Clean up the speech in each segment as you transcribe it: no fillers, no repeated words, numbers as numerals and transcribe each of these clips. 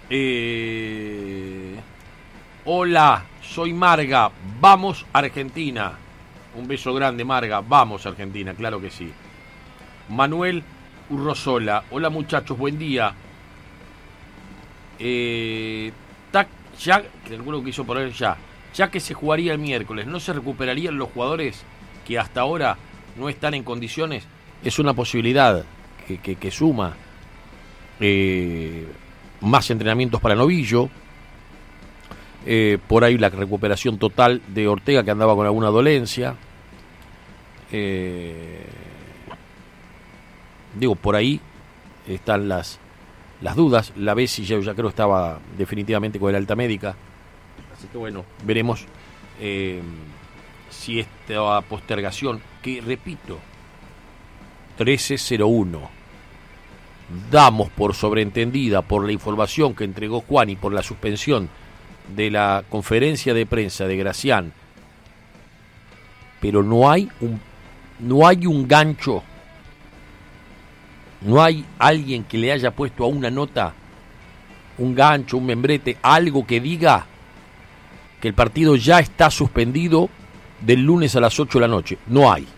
Hola, soy Marga. Vamos Argentina. Un beso grande, Marga. Vamos Argentina, claro que sí. Manuel Urrosola. Hola muchachos, buen día. Ya, que alguno quiso poner ya que se jugaría el miércoles, ¿no se recuperarían los jugadores que hasta ahora no están en condiciones? Es una posibilidad que suma más entrenamientos para Novillo, por ahí la recuperación total de Ortega, que andaba con alguna dolencia, por ahí están las dudas. La Bessi ya creo estaba definitivamente con el alta médica, así que bueno, veremos si esta postergación, que repito, 13:01, damos por sobreentendida por la información que entregó Juan y por la suspensión de la conferencia de prensa de Gracián, pero no hay un gancho. No hay alguien que le haya puesto a una nota un gancho, un membrete, algo que diga que el partido ya está suspendido del lunes a las 8 de la noche. No hay.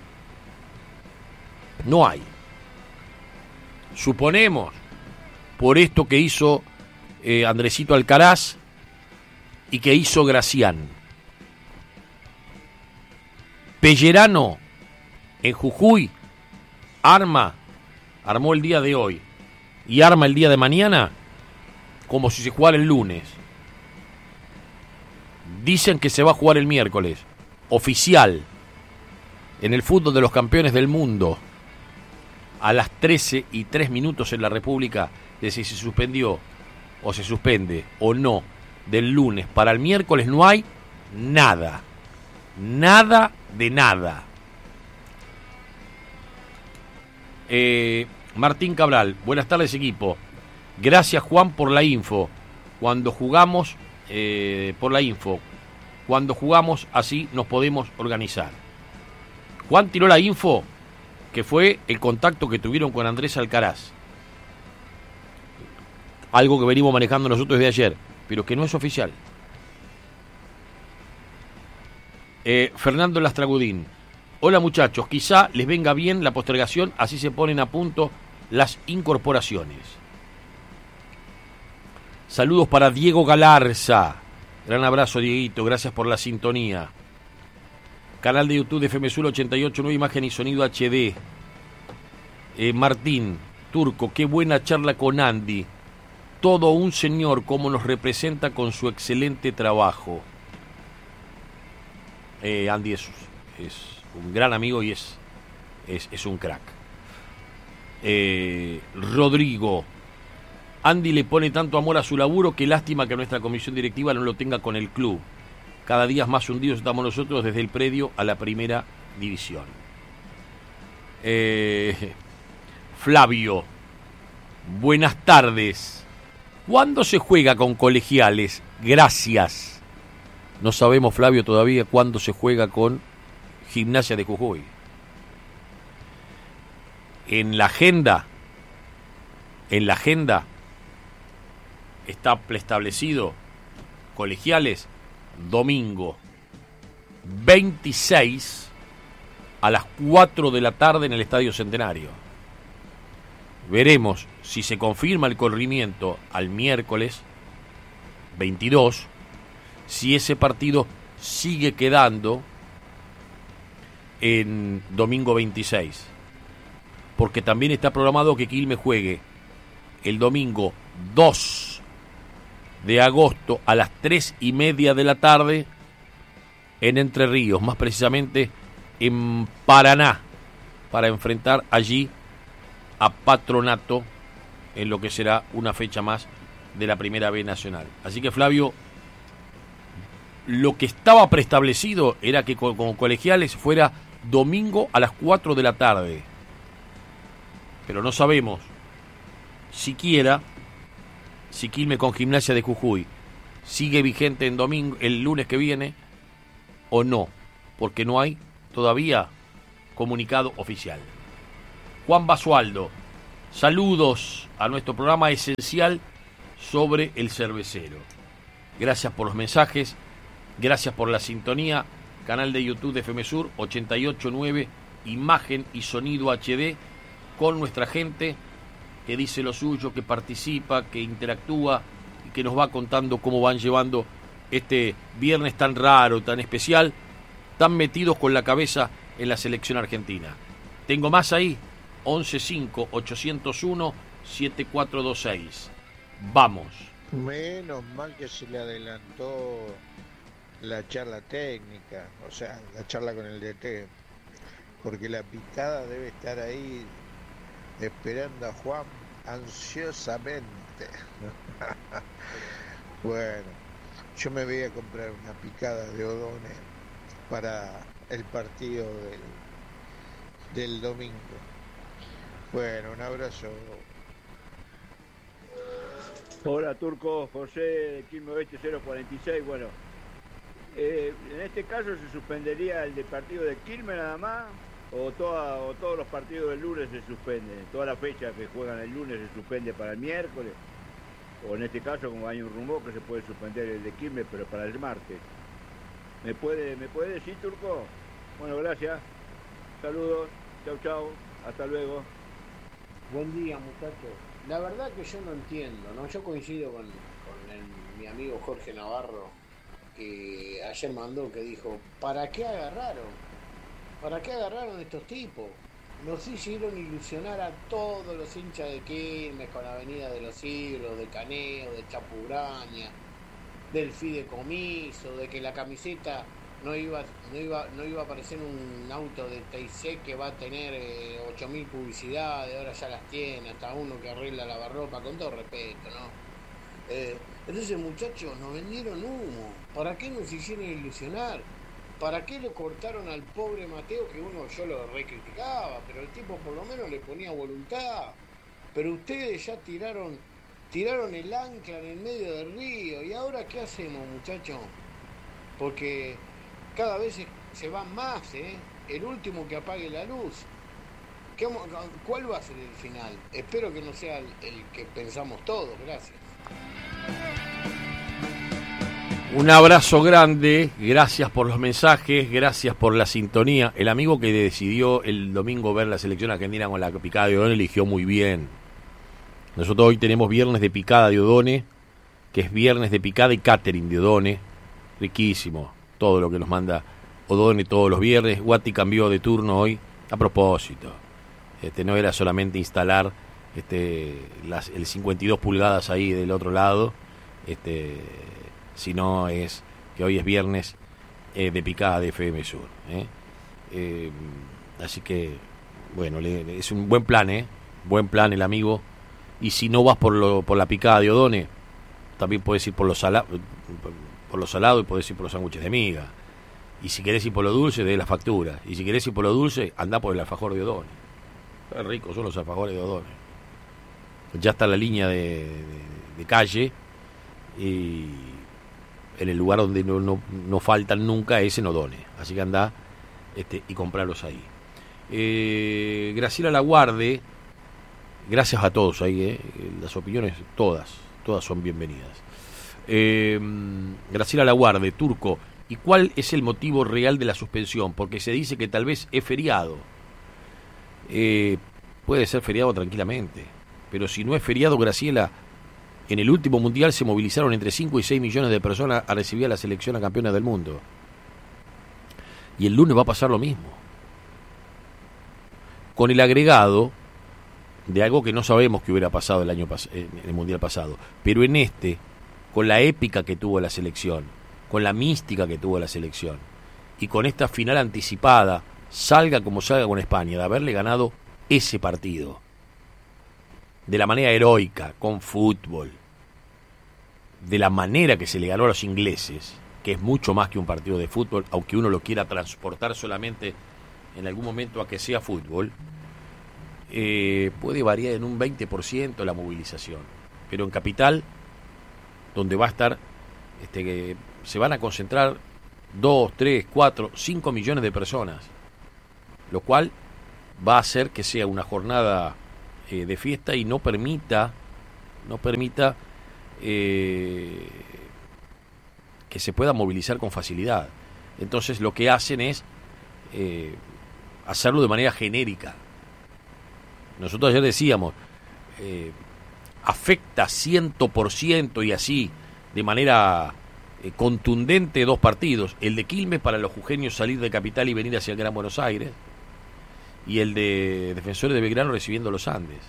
Suponemos, por esto que hizo Andresito Alcaraz y que hizo Gracián. Pellerano en Jujuy armó el día de hoy y arma el día de mañana como si se jugara el lunes. Dicen que se va a jugar el miércoles, oficial, en el fútbol de los campeones del mundo, a las 13:03 en la República, de si se suspendió o se suspende o no del lunes para el miércoles. No hay nada de nada. Martín Cabral, buenas tardes equipo. Gracias Juan por la info. Cuando jugamos así nos podemos organizar. Juan tiró la info que fue el contacto que tuvieron con Andrés Alcaraz. Algo que venimos manejando nosotros desde ayer, pero que no es oficial. Fernando Lastragudín. Hola muchachos, quizá les venga bien la postergación, así se ponen a punto las incorporaciones. Saludos para Diego Galarza. Gran abrazo, Dieguito, gracias por la sintonía. Canal de YouTube de FM Sur 88.9, imagen y sonido HD. Martín Turco, qué buena charla con Andy. Todo un señor, como nos representa con su excelente trabajo. Andy es un gran amigo y es un crack. Rodrigo, Andy le pone tanto amor a su laburo que lástima que nuestra comisión directiva no lo tenga con el club. Cada día más hundidos estamos nosotros desde el predio a la primera división. Flavio, buenas tardes. ¿Cuándo se juega con Colegiales? Gracias. No sabemos, Flavio, todavía cuándo se juega con Gimnasia de Jujuy. En la agenda está preestablecido Colegiales domingo 26 a las 4 de la tarde en el Estadio Centenario. Veremos si se confirma el corrimiento al miércoles 22, si ese partido sigue quedando en domingo 26, porque también está programado que Quilmes juegue el domingo 2 de agosto a las 3:30 de la tarde en Entre Ríos, más precisamente en Paraná, para enfrentar allí a Patronato en lo que será una fecha más de la Primera B Nacional. Así que, Flavio, lo que estaba preestablecido era que con Colegiales fuera domingo a las 4 de la tarde, pero no sabemos siquiera si Quilmes con Gimnasia de Jujuy sigue vigente en domingo, el lunes que viene, o no, porque no hay todavía comunicado oficial. Juan Basualdo, saludos a nuestro programa esencial sobre el cervecero. Gracias por los mensajes, gracias por la sintonía. Canal de YouTube de FM Sur 889, imagen y sonido HD, con nuestra gente que dice lo suyo, que participa, que interactúa y que nos va contando cómo van llevando este viernes tan raro, tan especial, tan metidos con la cabeza en la selección argentina. Tengo más ahí, 115-801-7426. Vamos. Menos mal que se le adelantó la charla técnica, o sea, la charla con el DT, porque la picada debe estar ahí esperando a Juan ansiosamente. Bueno, yo me voy a comprar una picada de O'Donnell para el partido del domingo. Bueno, un abrazo. Hola Turco, José de Quilmes Oeste 046. Bueno, en este caso se suspendería el de partido de Quilmes nada más, o todos los partidos del lunes se suspenden, toda la fecha que juegan el lunes se suspende para el miércoles, o en este caso, como hay un rumor, que se puede suspender el de Quilmes pero para el martes. ¿Me puede decir, Turco? Bueno, gracias, saludos, chau, hasta luego. Buen día, muchachos. La verdad que yo no entiendo, ¿no? Yo coincido con mi amigo Jorge Navarro, que ayer mandó, que dijo, ¿para qué agarraron? ¿Para qué agarraron estos tipos? Nos hicieron ilusionar a todos los hinchas de Quilmes con la Avenida de los Siglos, de Caneo, de Chapuraña, del fideicomiso, de que la camiseta no iba a aparecer un auto de TIC que va a tener 8.000 publicidades, ahora ya las tiene, hasta uno que arregla lavarropa, con todo respeto, ¿no? Entonces, muchachos, nos vendieron humo. ¿Para qué nos hicieron ilusionar? ¿Para qué lo cortaron al pobre Mateo, que yo lo recriticaba, pero el tipo por lo menos le ponía voluntad? Pero ustedes ya tiraron el ancla en el medio del río, ¿y ahora qué hacemos, muchachos? Porque cada vez se van más, el último que apague la luz. ¿Cuál va a ser el final? Espero que no sea el que pensamos todos. Gracias. Un abrazo grande, gracias por los mensajes, gracias por la sintonía. El amigo que decidió el domingo ver la selección argentina con la picada de O'Donnell eligió muy bien. Nosotros hoy tenemos viernes de picada de O'Donnell, que es viernes de picada y catering de O'Donnell. Riquísimo, todo lo que nos manda O'Donnell todos los viernes. Guati cambió de turno hoy a propósito. No era solamente instalar el 52 pulgadas ahí del otro lado, sino es que hoy es viernes de picada de FM Sur. Así que, bueno, es un buen plan, buen plan el amigo. Y si no vas por la picada de O'Donnell, también puedes ir por lo salado y podés ir por los sándwiches de miga. Y si querés ir por lo dulce, de la factura. Y si querés ir por lo dulce, andá por el alfajor de O'Donnell. Qué ricos son los alfajores de O'Donnell. Ya está la línea de calle, y en el lugar donde no faltan nunca es en O'Donnell. Así que andá y comprarlos ahí. Graciela Laguarde, gracias a todos ahí, las opiniones todas son bienvenidas. Graciela Laguarde, Turco, ¿y cuál es el motivo real de la suspensión? Porque se dice que tal vez es feriado. Puede ser feriado tranquilamente, pero si no es feriado, Graciela, en el último mundial se movilizaron entre 5 y 6 millones de personas a recibir a la selección a campeona del mundo, y el lunes va a pasar lo mismo, con el agregado de algo que no sabemos que hubiera pasado en el mundial pasado, pero con la épica que tuvo la selección, con la mística que tuvo la selección, y con esta final anticipada, salga como salga con España, de haberle ganado ese partido de la manera heroica, con fútbol, de la manera que se le ganó a los ingleses, que es mucho más que un partido de fútbol, aunque uno lo quiera transportar solamente en algún momento a que sea fútbol, puede variar en un 20% la movilización, pero en Capital, donde va a estar, se van a concentrar 2, 3, 4, 5 millones de personas, lo cual va a hacer que sea una jornada de fiesta y no permita que se pueda movilizar con facilidad. Entonces lo que hacen es hacerlo de manera genérica. Nosotros ayer decíamos, afecta 100% y así, de manera contundente, dos partidos. El de Quilmes para los jujeños salir de Capital y venir hacia el Gran Buenos Aires, y el de Defensores de Belgrano recibiendo los Andes.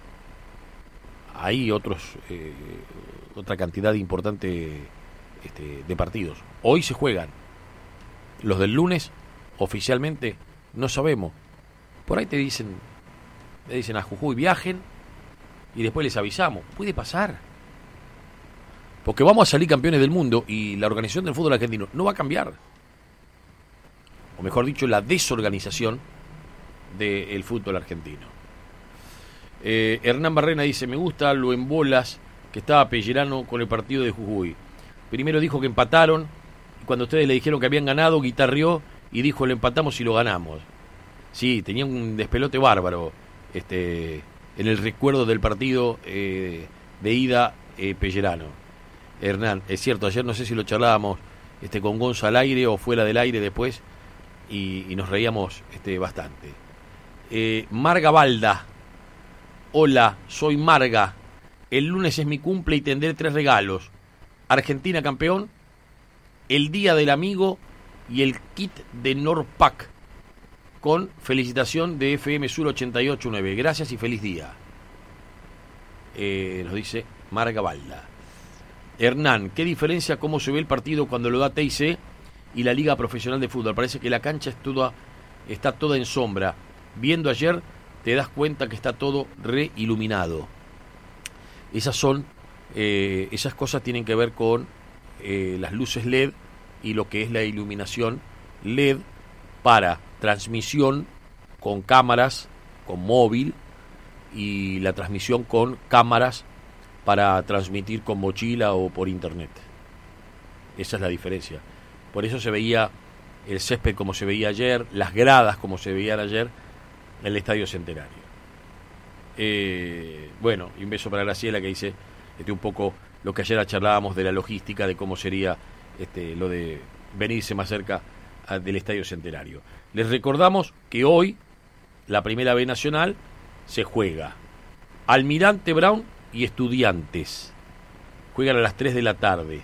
Hay otra cantidad importante de partidos. Hoy se juegan. Los del lunes, oficialmente, no sabemos. Por ahí le dicen a Jujuy, viajen, y después les avisamos. Puede pasar. Porque vamos a salir campeones del mundo y la organización del fútbol argentino no va a cambiar. O mejor dicho, la desorganización del fútbol argentino. Hernán Barrena dice, me gusta lo en bolas que estaba Pellerano con el partido de Jujuy. Primero dijo que empataron, y cuando ustedes le dijeron que habían ganado, guitarrió y dijo, lo empatamos y lo ganamos. Sí, tenía un despelote bárbaro en el recuerdo del partido de ida Pellerano. Hernán, es cierto, ayer no sé si lo charlábamos con Gonza al aire o fuera del aire después, y nos reíamos bastante. Marga Balda, hola, soy Marga, el lunes es mi cumple y tendré 3 regalos: Argentina campeón, el día del amigo y el kit de Norpac con felicitación de FM Sur 88.9. Gracias y feliz día. Nos dice Marga Balda. Hernán, ¿qué diferencia cómo se ve el partido cuando lo da TIC y la Liga Profesional de Fútbol? Parece que la cancha está toda en sombra. Viendo ayer te das cuenta que está todo reiluminado. Esas cosas tienen que ver con las luces LED y lo que es la iluminación LED para transmisión con cámaras, con móvil, y la transmisión con cámaras para transmitir con mochila o por internet. Esa es la diferencia. Por eso se veía el césped como se veía ayer, las gradas como se veían ayer en el Estadio Centenario. Bueno, y un beso para Graciela, que dice un poco lo que ayer charlábamos de la logística, de cómo sería lo de venirse más cerca del Estadio Centenario. Les recordamos que hoy la Primera B Nacional se juega. Almirante Brown y Estudiantes juegan a las 3 de la tarde.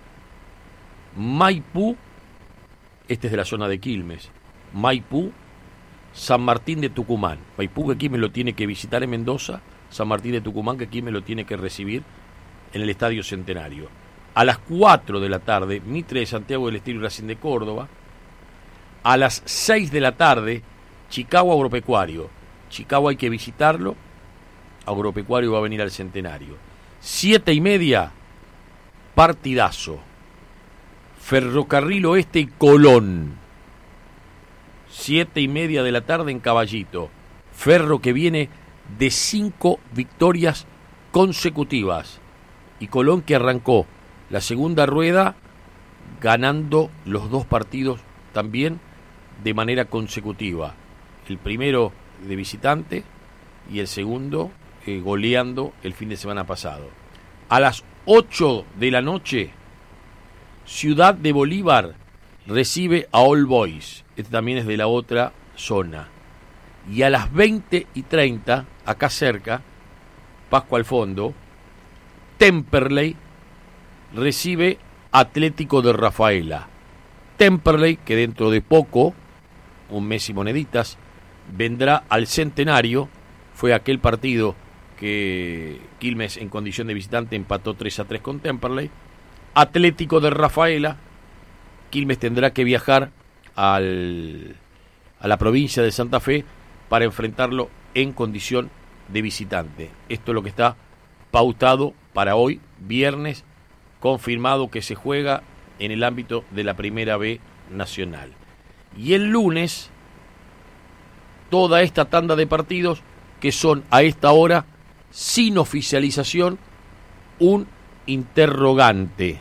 Maipú, es de la zona de Quilmes. Maipú, San Martín de Tucumán. Maipú, que Quilmes lo tiene que visitar en Mendoza. San Martín de Tucumán, que Quilmes lo tiene que recibir en el Estadio Centenario. A las 4 de la tarde, Mitre de Santiago del Estero y Racing de Córdoba. A las 6 de la tarde, Chicago Agropecuario. Chicago hay que visitarlo. Agropecuario va a venir al Centenario. 7:30, partidazo. Ferrocarril Oeste y Colón. 7:30 de la tarde en Caballito. Ferro que viene de 5 victorias consecutivas. Y Colón que arrancó la segunda rueda ganando los 2 partidos también de manera consecutiva. El primero de visitante y el segundo goleando el fin de semana pasado. A las 8 de la noche, Ciudad de Bolívar recibe a All Boys. Este también es de la otra zona. Y a las 20:30, acá cerca, Pascua al fondo, Temperley recibe Atlético de Rafaela. Temperley, que dentro de poco, un mes y moneditas, vendrá al Centenario. Fue aquel partido que Quilmes, en condición de visitante, empató 3-3 con Temperley. Atlético de Rafaela. Quilmes tendrá que viajar a la provincia de Santa Fe para enfrentarlo en condición de visitante. Esto es lo que está pautado para hoy, viernes, confirmado que se juega en el ámbito de la Primera B Nacional. Y el lunes, toda esta tanda de partidos que son a esta hora, sin oficialización, un interrogante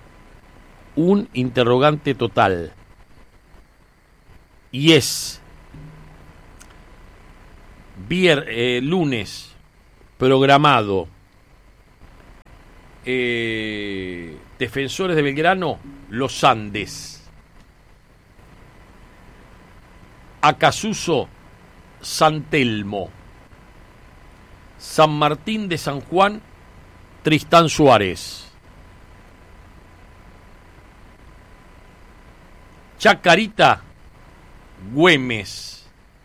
total. Y es lunes programado Defensores de Belgrano, Los Andes. Acasuso, San Telmo. San Martín de San Juan, Tristán Suárez. Chacarita, Güemes.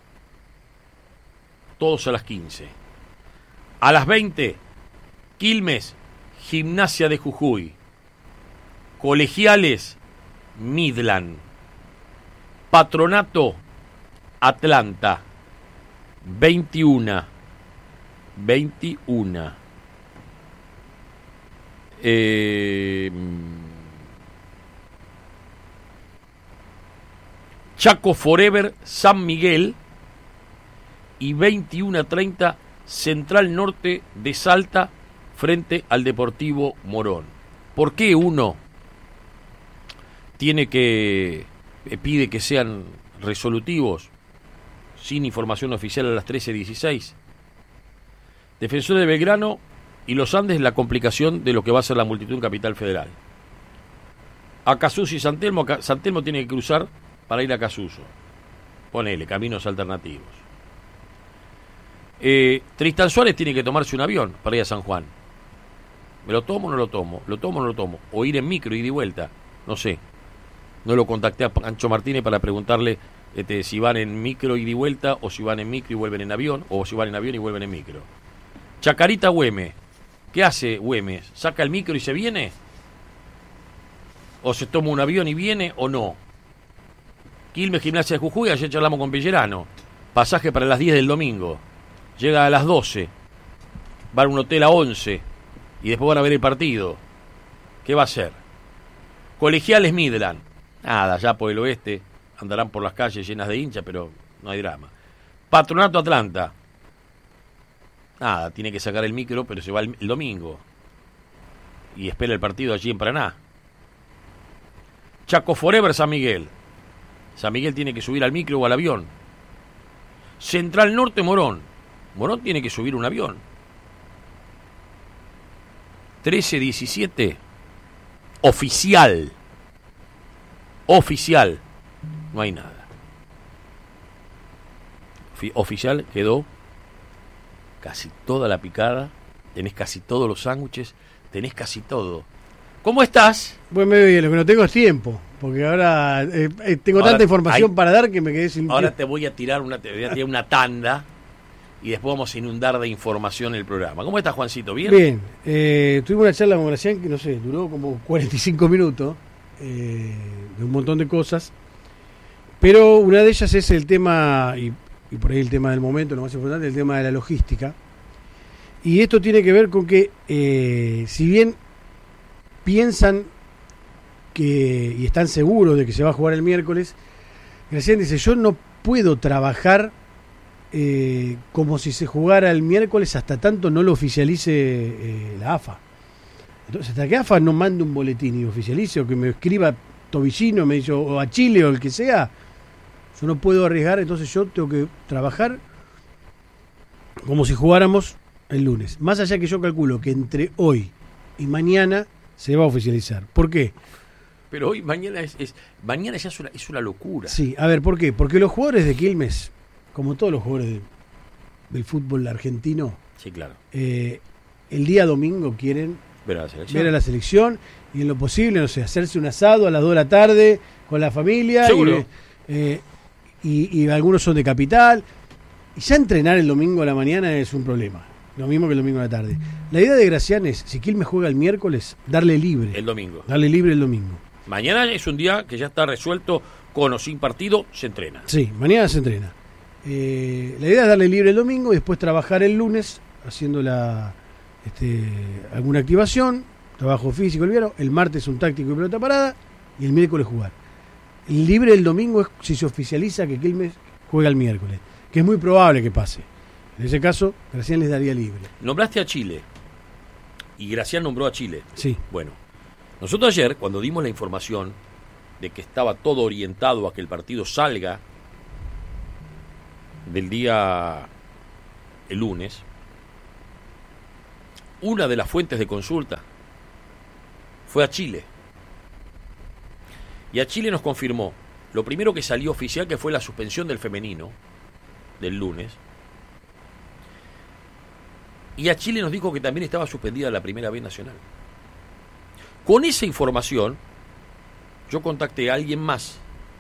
Todos a las 15. A las 20, Quilmes, Gimnasia de Jujuy. Colegiales, Midland. Patronato, Atlanta. 21. Chaco Forever, San Miguel. Y 21:30, Central Norte de Salta frente al Deportivo Morón. ¿Por qué uno pide que sean resolutivos sin información oficial a las 13:16? Defensores de Belgrano y Los Andes, la complicación de lo que va a ser la multitud en Capital Federal. Acasuso y San Telmo. San Telmo tiene que cruzar para ir a Acasuso. Ponele, caminos alternativos. Tristán Suárez tiene que tomarse un avión para ir a San Juan. ¿Me lo tomo o no lo tomo? ¿Lo tomo o no lo tomo? O ir en micro, ida y vuelta. No sé. No lo contacté a Pancho Martínez para preguntarle si van en micro, ida y vuelta, o si van en micro y vuelven en avión, o si van en avión y vuelven en micro. Chacarita, Güemes. ¿Qué hace Güemes? ¿Saca el micro y se viene? ¿O se toma un avión y viene o no? Quilmes, Gimnasia de Jujuy, ayer charlamos con Pellerano. Pasaje para las 10 del domingo. Llega a las 12. Va a un hotel a 11. Y después van a ver el partido. ¿Qué va a hacer? Colegiales, Midland. Nada, ya por el oeste. Andarán por las calles llenas de hinchas, pero no hay drama. Patronato, Atlanta. Nada, tiene que sacar el micro, pero se va el domingo. Y espera el partido allí en Paraná. Chaco Forever, San Miguel. San Miguel tiene que subir al micro o al avión. Central Norte, Morón. Morón tiene que subir un avión. 13:17. Oficial. No hay nada. Oficial quedó casi toda la picada. Tenés casi todos los sándwiches. Tenés casi todo. ¿Cómo estás? Bueno, lo que no tengo es tiempo. Porque ahora tengo tanta información para dar que me quedé sin tiempo. Ahora te voy a tirar una tanda. Y después vamos a inundar de información el programa. ¿Cómo estás, Juancito? ¿Bien? Bien. Tuvimos una charla con Gracián que, no sé, duró como 45 minutos, de un montón de cosas. Pero una de ellas es el tema, y por ahí el tema del momento, lo más importante, el tema de la logística. Y esto tiene que ver con que, si bien piensan y están seguros de que se va a jugar el miércoles, Gracián dice, yo no puedo trabajar como si se jugara el miércoles hasta tanto no lo oficialice la AFA. Entonces, hasta que AFA no mande un boletín y oficialice, o que me escriba Tobillino, me dice, o a Chile o el que sea, yo no puedo arriesgar. Entonces yo tengo que trabajar como si jugáramos el lunes. Más allá que yo calculo que entre hoy y mañana se va a oficializar. ¿Por qué? Pero hoy, mañana mañana ya es una locura. Sí, a ver, ¿por qué? Porque los jugadores de Quilmes, como todos los jugadores del fútbol argentino, sí, claro, el día domingo quieren ver a la selección y en lo posible, no sé, hacerse un asado a las 2 de la tarde con la familia. Seguro. Y algunos son de Capital. Y ya entrenar el domingo a la mañana es un problema. Lo mismo que el domingo a la tarde. La idea de Gracián es, si Quilmes juega el miércoles, darle libre. El domingo. Darle libre el domingo. Mañana es un día que ya está resuelto, con o sin partido, se entrena. Sí, mañana se entrena. La idea es darle libre el domingo y después trabajar el lunes haciendo alguna activación, trabajo físico el martes un táctico y pelota parada y el miércoles jugar. El libre el domingo es si se oficializa que Quilmes juega el miércoles, que es muy probable que pase. En ese caso, Gracián les daría libre. Nombraste a Chile y Gracián nombró a Chile. Sí. Bueno, nosotros ayer, cuando dimos la información de que estaba todo orientado a que el partido salga del día el lunes, una de las fuentes de consulta fue a Chile. Y a Chile nos confirmó lo primero que salió oficial, que fue la suspensión del femenino del lunes. Y a Chile nos dijo que también estaba suspendida la Primera B Nacional. Con esa información, yo contacté a alguien más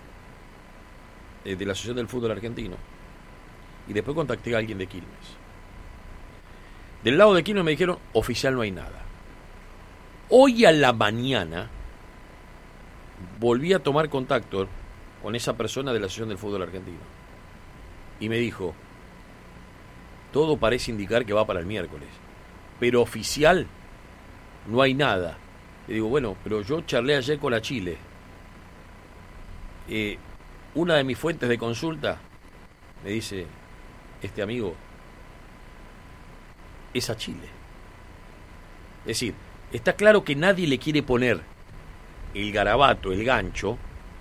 de la Asociación del Fútbol Argentino. Y después contacté a alguien de Quilmes. Del lado de Quilmes me dijeron, oficial no hay nada. Hoy a la mañana volví a tomar contacto con esa persona de la Asociación del Fútbol Argentino. Y me dijo, todo parece indicar que va para el miércoles, pero oficial no hay nada. Le digo, bueno, pero yo charlé ayer con la Chile. Una de mis fuentes de consulta me dice, este amigo es a Chile. Es decir, está claro que nadie le quiere poner el garabato, el gancho,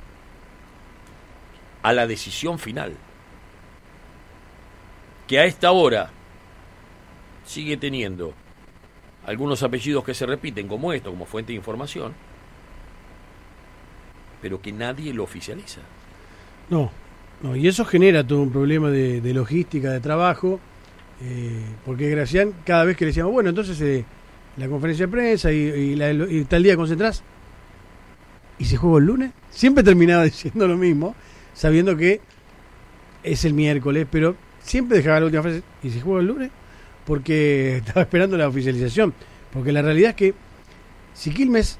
a la decisión final, que a esta hora sigue teniendo algunos apellidos que se repiten como esto, como fuente de información, pero que nadie lo oficializa. No, y eso genera todo un problema de logística, de trabajo, porque Gracián, cada vez que le decíamos, bueno, entonces la conferencia de prensa y tal día concentrás, y se juega el lunes, siempre terminaba diciendo lo mismo, sabiendo que es el miércoles, pero siempre dejaba la última frase, y se juega el lunes, porque estaba esperando la oficialización, porque la realidad es que si Quilmes,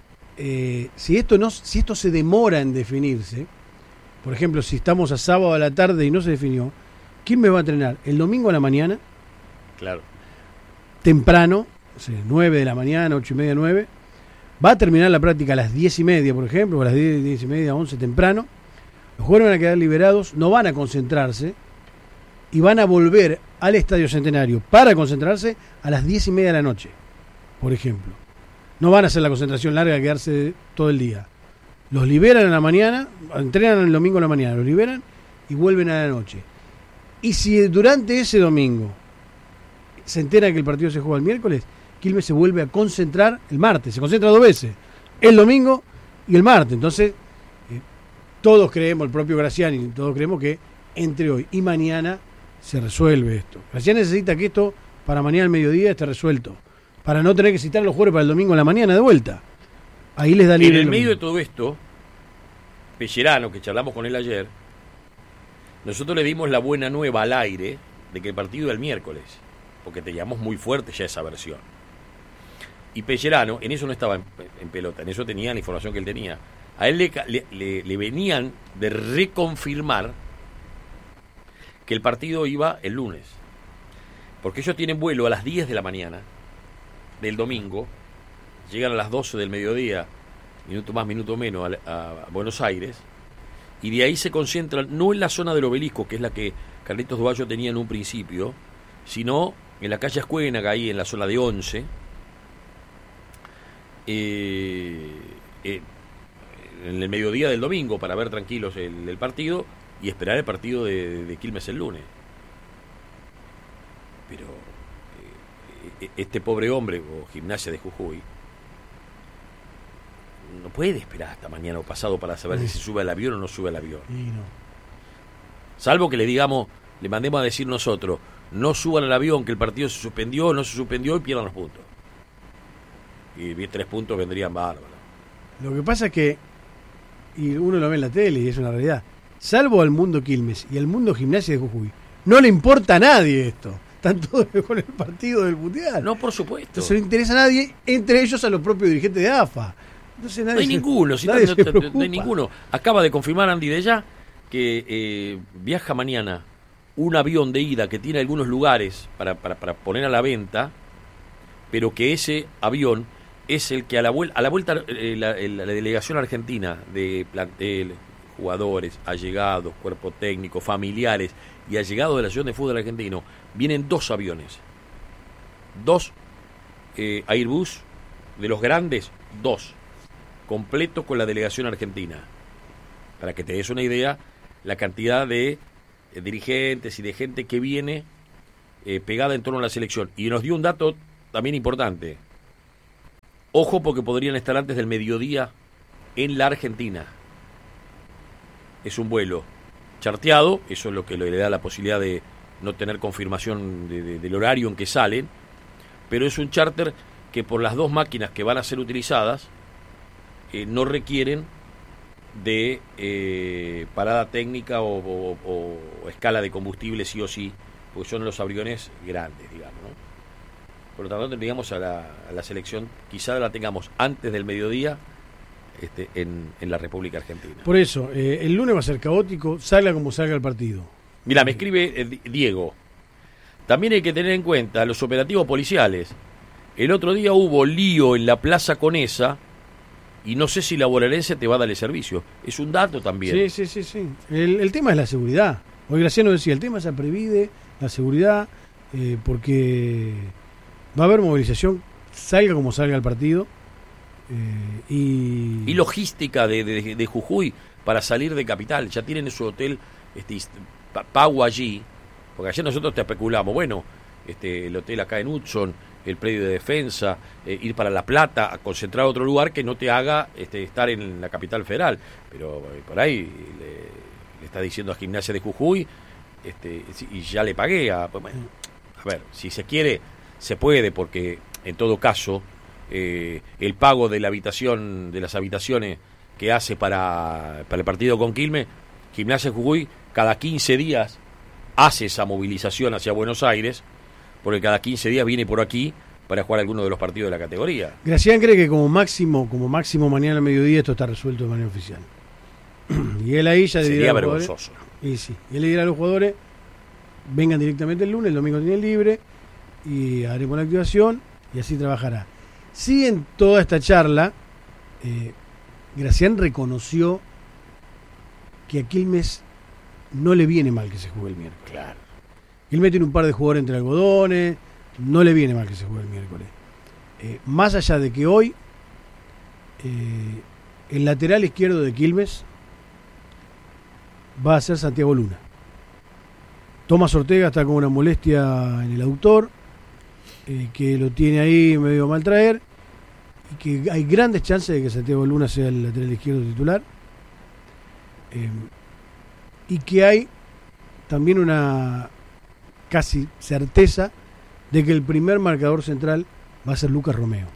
si esto se demora en definirse, por ejemplo, si estamos a sábado a la tarde y no se definió, Quilmes va a entrenar el domingo a la mañana, claro, temprano, o sea, 9 de la mañana, 8:30, 9, va a terminar la práctica a las 10:30, por ejemplo, o a las 10:30, 11 temprano. Los jugadores van a quedar liberados, no van a concentrarse y van a volver al Estadio Centenario para concentrarse a las 10:30 de la noche, por ejemplo. No van a hacer la concentración larga, quedarse todo el día. Los liberan a la mañana, entrenan el domingo a la mañana, los liberan y vuelven a la noche. Y si durante ese domingo se entera que el partido se juega el miércoles, Quilmes se vuelve a concentrar el martes, se concentra 2 veces, el domingo y el martes. Entonces, todos creemos, el propio Graciani, todos creemos que entre hoy y mañana se resuelve esto. Graciani necesita que esto para mañana al mediodía esté resuelto, para no tener que citar a los jugadores para el domingo en la mañana de vuelta. Ahí les da libre. En el medio de todo esto, Pellerano, que charlamos con él ayer, nosotros le dimos la buena nueva al aire de que el partido era el miércoles, porque teníamos muy fuerte ya esa versión. Y Pellerano, en eso no estaba en pelota, en eso tenía la información que él tenía. A él le venían de reconfirmar que el partido iba el lunes, porque ellos tienen vuelo a las 10 de la mañana del domingo, llegan a las 12 del mediodía, minuto más, minuto menos, a Buenos Aires, y de ahí se concentran, no en la zona del Obelisco, que es la que Carlitos Duvallo tenía en un principio, sino en la calle Escuénaga, ahí en la zona de 11, en el mediodía del domingo, para ver tranquilos el partido y esperar el partido de Quilmes el lunes. Pero este pobre hombre, o Gimnasia de Jujuy, no puede esperar hasta mañana o pasado para saber si se sube al avión o no sube al avión. No. Salvo que le digamos, le mandemos a decir nosotros, no suban al avión, que el partido se suspendió, no se suspendió y pierdan los puntos. Y 3 puntos vendrían bárbaros. Lo que pasa es que, y uno lo ve en la tele y es una realidad, salvo al mundo Quilmes y al mundo Gimnasia de Jujuy, no le importa a nadie esto. Están todos con el partido del Mundial. No, por supuesto. Entonces no le interesa a nadie, entre ellos a los propios dirigentes de AFA. Entonces nadie no hay ninguno, no hay ninguno. Acaba de confirmar Andy Della que viaja mañana un avión de ida que tiene algunos lugares para poner a la venta, pero que ese avión es el que a la vuelta la delegación argentina de plantel, jugadores, allegados, cuerpo técnico, familiares y allegados de la Asociación de Fútbol Argentino, vienen 2 aviones, 2 Airbus de los grandes, 2 completos con la delegación argentina, para que te des una idea la cantidad de dirigentes y de gente que viene pegada en torno a la selección. Y nos dio un dato también importante. Ojo porque podrían estar antes del mediodía en la Argentina. Es un vuelo charteado, eso es lo que le da la posibilidad de no tener confirmación del horario en que salen, pero es un charter que por las dos máquinas que van a ser utilizadas no requieren de parada técnica o escala de combustible sí o sí, porque son los aviones grandes, digamos, ¿no? Por lo tanto, tendríamos a la selección, quizá la tengamos antes del mediodía en la República Argentina. Por eso, el lunes va a ser caótico, salga como salga el partido. Mira, me escribe Diego. También hay que tener en cuenta los operativos policiales. El otro día hubo lío en la Plaza Conesa y no sé si la bonaerense te va a darle servicio. Es un dato también. Sí. El tema es la seguridad. Hoy Graciano decía, el tema es la Previde, la seguridad, porque va a haber movilización, salga como salga el partido. Y logística de Jujuy para salir de Capital. Ya tienen su hotel pago allí, porque ayer nosotros te especulamos, bueno, el hotel acá en Hudson, el predio de defensa, ir para La Plata, a concentrar a otro lugar que no te haga estar en la capital federal, pero por ahí le está diciendo a Gimnasia de Jujuy, y ya le pagué bueno, a ver, si se quiere se puede, porque en todo caso el pago de las habitaciones que hace para el partido con Quilmes, Gimnasia de Jujuy cada 15 días hace esa movilización hacia Buenos Aires, porque cada 15 días viene por aquí para jugar alguno de los partidos de la categoría. Gracián cree que como máximo mañana al mediodía esto está resuelto de manera oficial. Y él ahí ya sería vergonzoso. Y sí, y él le dirá a los jugadores, vengan directamente el lunes, el domingo tienen libre, y haremos la activación, y así trabajará. Sí, en toda esta charla, Gracián reconoció que a Quilmes no le viene mal que se juegue el miércoles. Claro. Quilmes tiene un par de jugadores entre algodones, no le viene mal que se juegue el miércoles. Más allá de que hoy el lateral izquierdo de Quilmes va a ser Santiago Luna. Tomás Ortega está con una molestia en el aductor, que lo tiene ahí medio a maltraer, y que hay grandes chances de que Santiago Luna sea el lateral izquierdo titular, y que hay también una casi certeza de que el primer marcador central va a ser Lucas Romeo.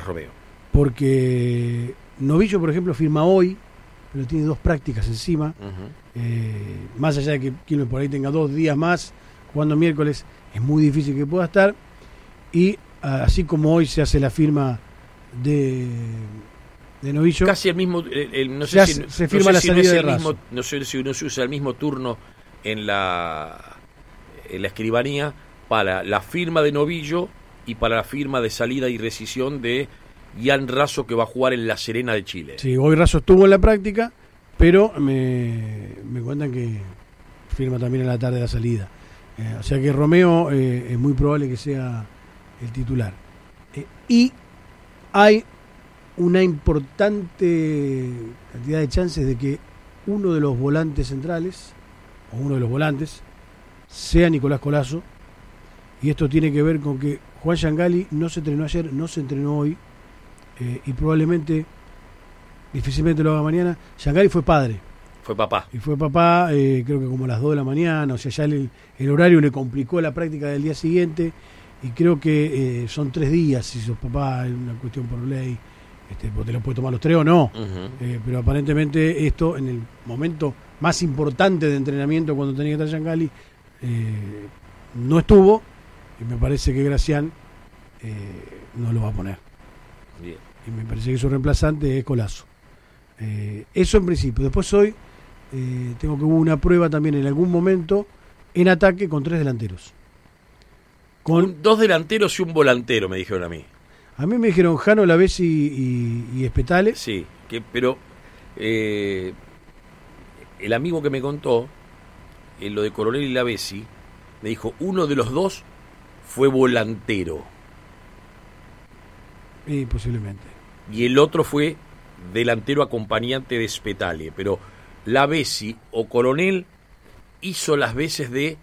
Porque Novillo, por ejemplo, firma hoy, pero tiene 2 prácticas encima. Más allá de que Quilmes por ahí tenga 2 días más jugando miércoles, es muy difícil que pueda estar. Y así como hoy se hace la firma de Novillo, casi el mismo, no sé si se firma la salida de Razo. No sé si uno se usa el mismo turno en la escribanía para la firma de Novillo y para la firma de salida y rescisión de Ian Razo, que va a jugar en La Serena de Chile. Sí, hoy Razo estuvo en la práctica, pero me cuentan que firma también en la tarde la salida. O sea que Romeo es muy probable que sea el titular. Y hay una importante cantidad de chances de que uno de los volantes centrales, o uno de los volantes, sea Nicolás Colazo. Y esto tiene que ver con que Juan Giangali no se entrenó ayer, no se entrenó hoy, y probablemente, difícilmente lo haga mañana. Giangali fue padre. Fue papá. Y fue papá, creo que como a las 2 de la mañana, o sea, ya el horario le complicó la práctica del día siguiente, y creo que son 3 días, si sos papá, es una cuestión por ley, vos te lo puedes tomar los 3 o no. Pero aparentemente esto, en el momento más importante de entrenamiento, cuando tenía que estar Giangali, no estuvo, y me parece que Gracián no lo va a poner. Bien. Y me parece que su reemplazante es Colazo. Eso en principio. Después hoy tengo que hubo una prueba también en algún momento en ataque con 3 delanteros. Con 2 delanteros y un volantero, me dijeron a mí. A mí me dijeron Jano, Lavesi y Espetale. Sí, pero el amigo que me contó lo de Coronel y Lavesi, me dijo, uno de los 2 fue volantero. Posiblemente. Y el otro fue delantero acompañante de Spetale. Pero Lavesi o Coronel hizo las veces de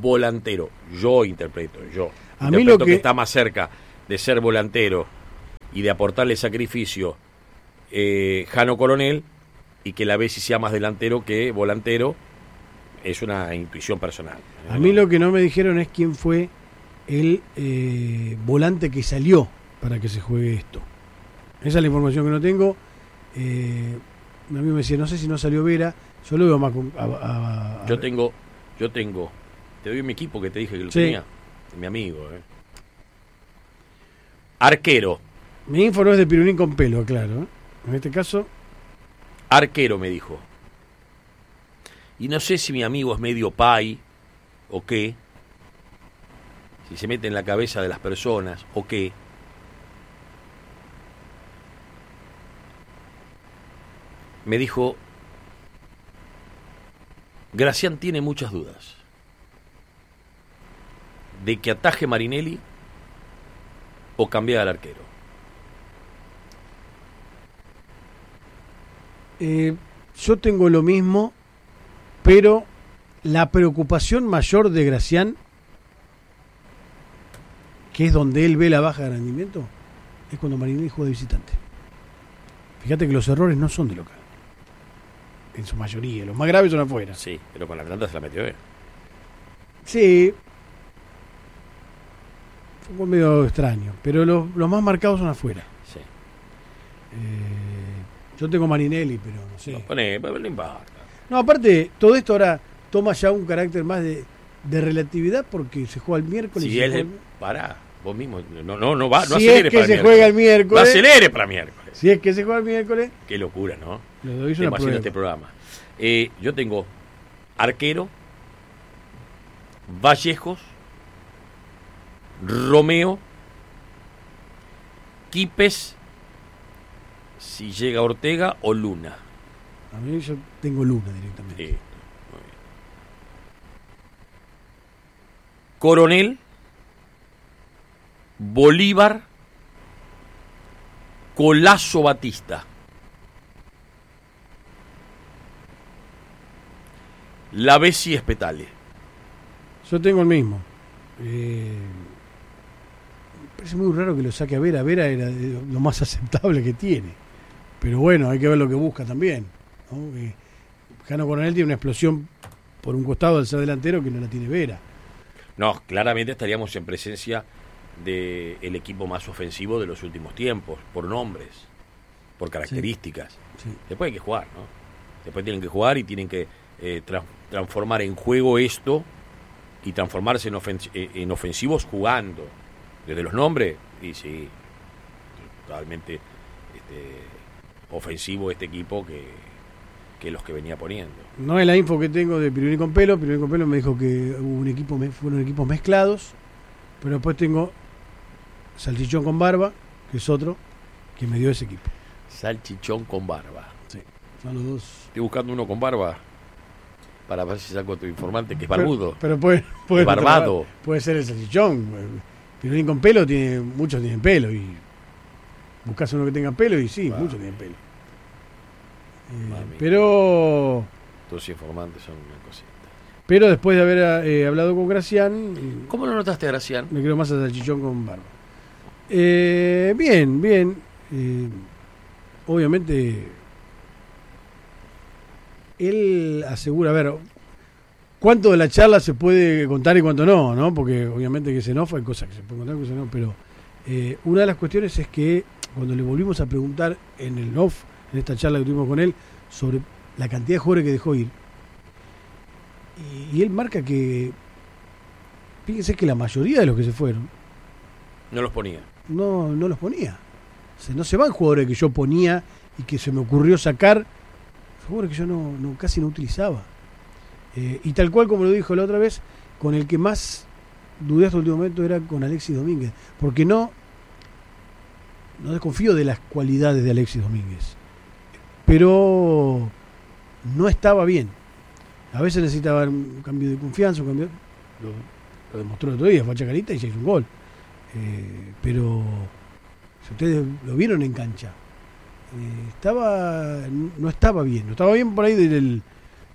volantero. Yo interpreto que está más cerca de ser volantero y de aportarle sacrificio Jano Coronel, y que la Bessi sea más delantero que volantero, es una intuición personal. A mí lo que no me dijeron es quién fue el volante que salió para que se juegue esto. Esa es la información que no tengo. A mí me decía, no sé si no salió Vera, yo lo veo más Yo tengo, te doy mi equipo que te dije que lo Sí. tenía, mi amigo. Arquero, Mi info no es de Pirunín con pelo, claro. En este caso, arquero me dijo. Y no sé si mi amigo es medio pai o qué, si se mete en la cabeza de las personas o qué. Me dijo, Gracián tiene muchas dudas de que ataje Marinelli o cambiar al arquero. yo tengo lo mismo, pero la preocupación mayor de Gracián, que es donde él ve la baja de rendimiento, es cuando Marinelli juega de visitante. Fíjate que los errores no son de local, en su mayoría, los más graves son afuera. Sí, pero con la Atlanta se la metió él. Sí, fue un gol medio extraño, pero los más marcados son afuera. Sí. Yo tengo Marinelli, pero no sé. No importa. No, aparte, todo esto ahora toma ya un carácter más de relatividad porque se juega el miércoles. Si y se él juega- pará, vos mismo, no va, no si acelere es que para se juega el miércoles. No acelere para miércoles. Si es que se juega el miércoles, Qué locura, ¿no? le doy una Estamos haciendo prueba. este programa. Yo tengo arquero, Vallejos, Romeo, Quipes, si llega Ortega o Luna. A mí yo tengo Luna directamente. Muy bien. Coronel, Bolívar, Colazo Batista. La Bessi Espetale. Yo tengo el mismo. Me parece muy raro que lo saque a Vera. Vera era lo más aceptable que tiene. Pero bueno, hay que ver lo que busca también, ¿no? Jano Coronel tiene una explosión por un costado al ser delantero que no la tiene Vera. No, claramente estaríamos en presencia del equipo más ofensivo de los últimos tiempos, por nombres, por características. Sí. Después hay que jugar, ¿no? Después tienen que jugar y tienen que transformar en juego esto y transformarse en ofensivos jugando. Desde los nombres, y sí, totalmente ofensivo este equipo que los que venía poniendo. No es la info que tengo de Piruní con pelo. Piruní con pelo me dijo que hubo un equipo, fueron equipos mezclados. Pero después tengo Salchichón con barba, que es otro, que me dio ese equipo. Salchichón con barba. Sí, son los dos. Estoy buscando uno con barba para ver si saco tu informante, que es barbudo. Pero puede Barbado. Puede ser el Salchichón. Piruní con pelo, muchos tienen pelo. Y buscas uno que tenga pelo y sí, muchos tienen pelo. Pero Tus informantes son una cosita. Pero después de haber hablado con Gracián, ¿Cómo lo notaste, Gracián? me creo más a Salchichón con barba. Bien. Obviamente, él asegura, a ver, cuánto de la charla se puede contar y cuánto no, ¿no? Porque obviamente que se enoja, hay cosas que se pueden contar y cosas no, pero una de las cuestiones es que cuando le volvimos a preguntar en el off, en esta charla que tuvimos con él, sobre la cantidad de jugadores que dejó ir, y él marca que, fíjense que la mayoría de los que se fueron, No los ponía. no los ponía. O sea, no se van jugadores que yo ponía y que se me ocurrió sacar, jugadores que yo casi no utilizaba. Y tal cual como lo dijo la otra vez, con el que más dudé hasta el último momento era con Alexis Domínguez, porque no desconfío de las cualidades de Alexis Domínguez, pero no estaba bien. A veces necesitaba un cambio de confianza, lo demostró el otro día, fue a Chacarita y se hizo un gol. Pero si ustedes lo vieron en cancha, no estaba bien por ahí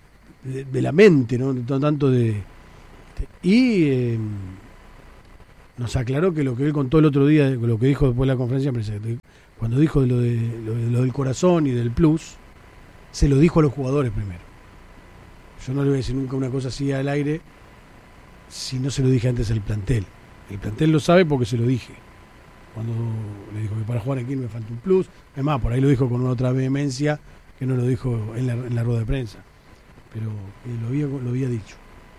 de la mente, no tanto de y nos aclaró que lo que él contó el otro día, lo que dijo después de la conferencia de prensa, cuando dijo lo del corazón y del plus, se lo dijo a los jugadores primero. Yo no le voy a decir nunca una cosa así al aire si no se lo dije antes al plantel. El plantel lo sabe porque se lo dije. Cuando le dijo que para jugar aquí me falta un plus. Además, por ahí lo dijo con otra vehemencia que no lo dijo en la rueda de prensa. Pero lo había dicho.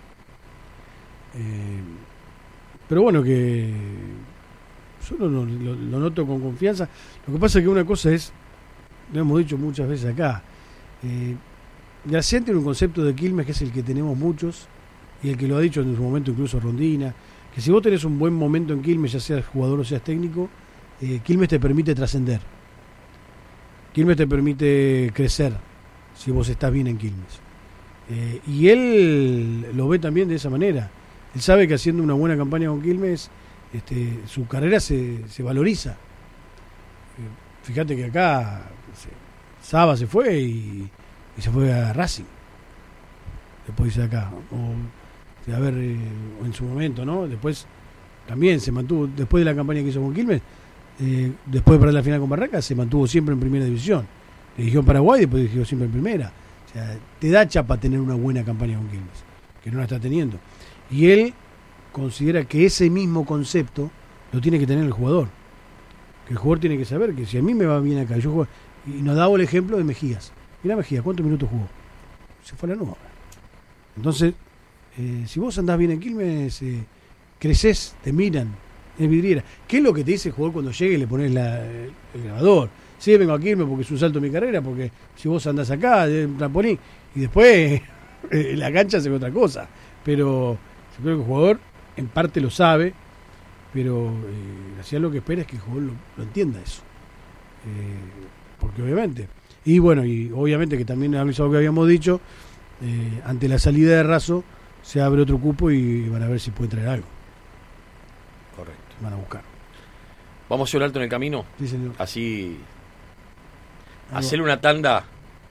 Pero bueno, que yo lo noto con confianza. Lo que pasa es que una cosa es, lo hemos dicho muchas veces acá, Gracián tiene un concepto de Quilmes que es el que tenemos muchos, y el que lo ha dicho en su momento incluso Rondina, que si vos tenés un buen momento en Quilmes, ya seas jugador o seas técnico, Quilmes te permite trascender. Quilmes te permite crecer si vos estás bien en Quilmes. Y él lo ve también de esa manera. Él sabe que haciendo una buena campaña con Quilmes, su carrera se valoriza. Fíjate que acá Saba se fue y se fue a Racing. Después de acá. A ver, en su momento, ¿no? Después también se mantuvo, después de la campaña que hizo con Quilmes, después de perder la final con Barracas, se mantuvo siempre en primera división. Dirigió en Paraguay y después dirigió siempre en primera. O sea, te da chapa tener una buena campaña con Quilmes, que no la está teniendo. Y él considera que ese mismo concepto lo tiene que tener el jugador. Que el jugador tiene que saber que si a mí me va bien acá, yo juego. Y nos daba el ejemplo de Mejías. Mirá Mejías, ¿cuántos minutos jugó? Se fue a la nueva. Entonces, si vos andás bien en Quilmes, creces, te miran, es vidriera. ¿Qué es lo que te dice el jugador cuando llegue y le pones el grabador? Sí, vengo a Quilmes porque es un salto en mi carrera, porque si vos andás acá, un trampolín, y después la cancha se ve otra cosa. Pero yo creo que el jugador en parte lo sabe, pero Gracián lo que espera es que el jugador lo entienda eso. Porque obviamente, y bueno, y obviamente que también es algo que habíamos dicho, ante la salida de Razo se abre otro cupo y van a ver si puede traer algo. Correcto. Van a buscar. ¿Vamos a hacer un alto en el camino? Sí, señor. Así, hacer una tanda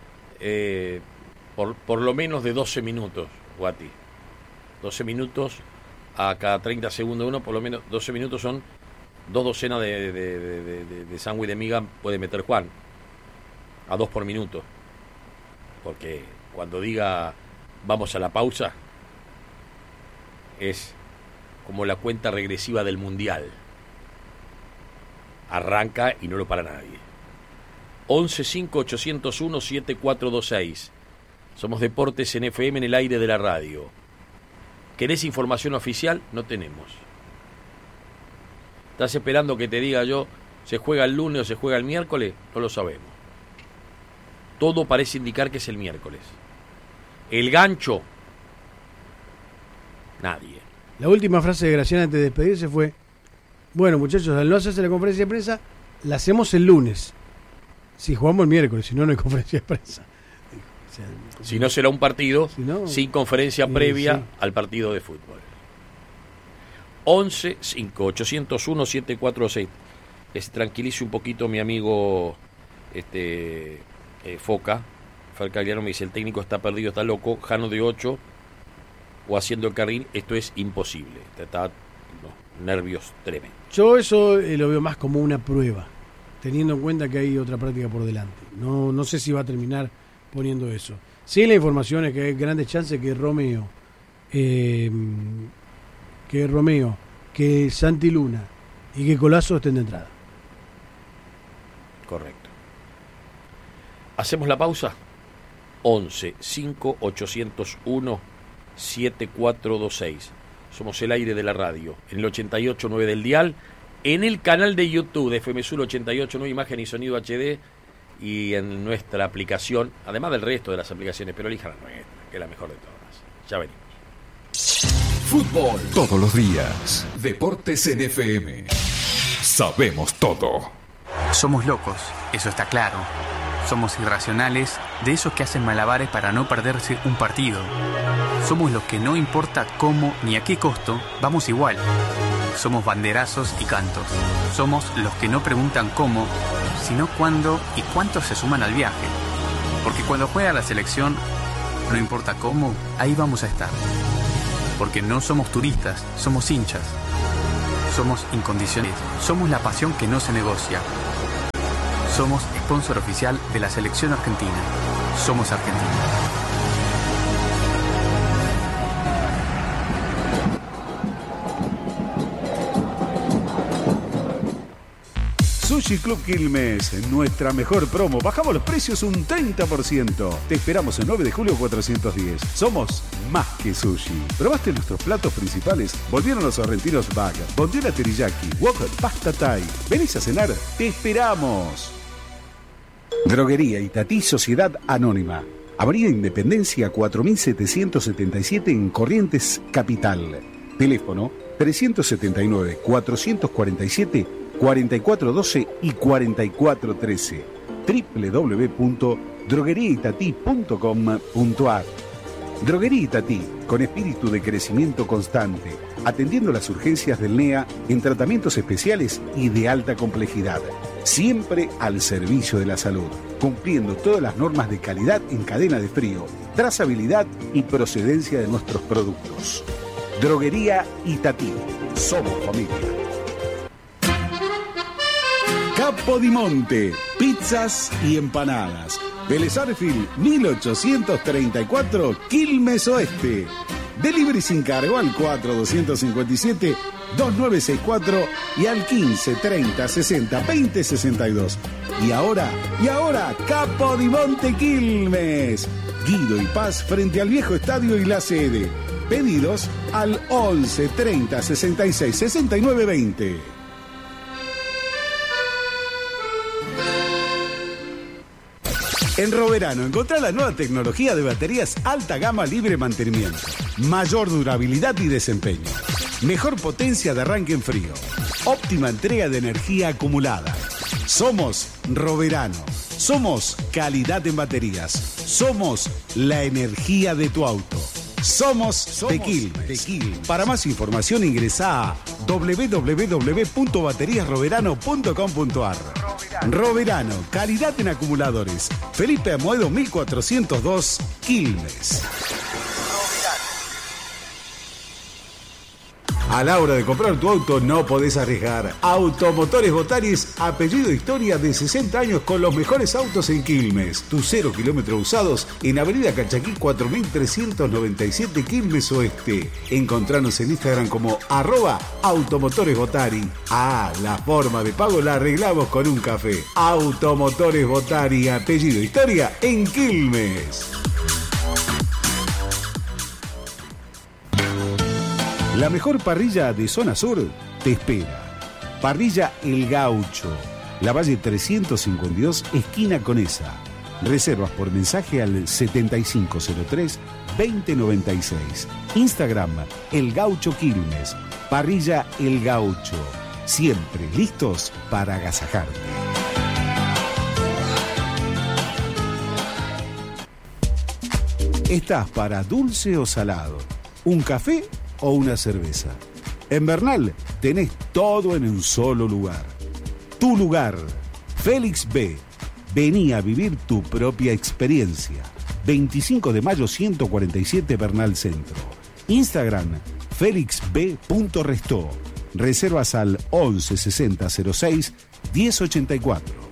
por lo menos de 12 minutos, Guati. 12 minutos a cada 30 segundos uno, por lo menos 12 minutos son 2 docenas de sándwich de miga puede meter Juan. A 2 por minuto. Porque cuando diga vamos a la pausa, es como la cuenta regresiva del Mundial. Arranca y no lo para nadie. 11-5-801-7426. Somos Deportes en FM, en el aire de la radio. ¿Querés información oficial? No tenemos. ¿Estás esperando que te diga yo, se juega el lunes o se juega el miércoles? No lo sabemos. Todo parece indicar que es el miércoles. El gancho, nadie. La última frase de Gracián antes de despedirse fue: bueno, muchachos, al no hacerse la conferencia de prensa, la hacemos el lunes. Si jugamos el miércoles, si no, no hay conferencia de prensa. O sea, si no, será un partido sin conferencia previa sí, al partido de fútbol. 11-5-801-746. Tranquilice un poquito mi amigo Foca. Falcagliano me dice: el técnico está perdido, está loco. Jano de 8 o haciendo el carril, esto es imposible. Está nervios tremendos. Yo eso lo veo más como una prueba, teniendo en cuenta que hay otra práctica por delante. No sé si va a terminar poniendo eso. Sí, la información es que hay grandes chances que Romeo, que Santi Luna y que Colazo estén de entrada. Correcto. ¿Hacemos la pausa? 11-5-801-7426. Somos el aire de la radio, en el 88.9 del dial, en el canal de YouTube de FM Sur 88.9, imagen y sonido HD, y en nuestra aplicación, además del resto de las aplicaciones, pero elija la nuestra, que es la mejor de todas. Ya venimos. Fútbol todos los días. Deportes en FM. Sabemos todo. Somos locos, eso está claro. Somos irracionales, de esos que hacen malabares para no perderse un partido. Somos los que no importa cómo ni a qué costo, vamos igual. Somos banderazos y cantos. Somos los que no preguntan cómo, sino cuándo y cuántos se suman al viaje. Porque cuando juega la selección, no importa cómo, ahí vamos a estar. Porque no somos turistas, somos hinchas. Somos somos incondicionales. Somos la pasión que no se negocia. Somos sponsor oficial de la selección argentina. Somos Argentina. Sushi Club Quilmes, nuestra mejor promo. Bajamos los precios un 30%. Te esperamos el 9 de julio 410. Somos más que sushi. ¿Probaste nuestros platos principales? Volvieron los sorrentinos bag, bondiola teriyaki, wok, pasta thai. ¿Venís a cenar? ¡Te esperamos! Droguería Itatí Sociedad Anónima. Avenida Independencia 4777 en Corrientes Capital. Teléfono 379-447 4412 y 4413. www.drogueriaitatí.com.ar. Droguería Itatí, con espíritu de crecimiento constante, atendiendo las urgencias del NEA en tratamientos especiales y de alta complejidad. Siempre al servicio de la salud, cumpliendo todas las normas de calidad en cadena de frío, trazabilidad y procedencia de nuestros productos. Droguería Itatí. Somos familia. Capodimonte, pizzas y empanadas. Vélez Arfield 1834, Quilmes Oeste. Delivery sin cargo al 4257-2964 y al 1530602062. Y ahora, Capodimonte Quilmes. Guido y Paz frente al viejo estadio y la sede. Pedidos al 11 30 66 69 20. En Roverano encontrá la nueva tecnología de baterías alta gama libre mantenimiento, mayor durabilidad y desempeño, mejor potencia de arranque en frío, óptima entrega de energía acumulada. Somos Roverano, somos calidad en baterías, somos la energía de tu auto. Somos de Quilmes. Para más información ingresá a www.bateriasroverano.com.ar. Roverano, calidad en acumuladores. Felipe Amoedo 1402, Quilmes. A la hora de comprar tu auto no podés arriesgar. Automotores Botaris, apellido historia de 60 años con los mejores autos en Quilmes. Tus 0 kilómetros usados en Avenida Calchaquí 4397 Quilmes Oeste. Encontranos en Instagram como @automotoresbotari. La forma de pago la arreglamos con un café. Automotores Botari, apellido historia en Quilmes. La mejor parrilla de zona sur te espera. Parrilla El Gaucho, La Valle 352, esquina Conesa. Reservas por mensaje al 7503-2096. Instagram El Gaucho Quilmes. Parrilla El Gaucho. Siempre listos para agasajarte. ¿Estás para dulce o salado? ¿Un café o una cerveza? En Bernal tenés todo en un solo lugar. Tu lugar, Félix B. Vení a vivir tu propia experiencia. 25 de mayo 147 Bernal Centro. Instagram, felixb.restó. Reservas al 11 60 06 1084.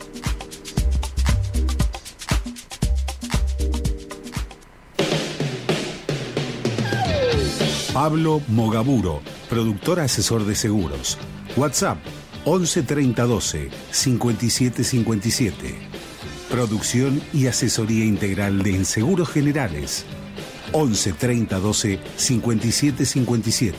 Pablo Mogaburo, productor asesor de seguros. WhatsApp 11 30 12 57 57. Producción y asesoría integral de seguros generales. 11 30 12 57 57.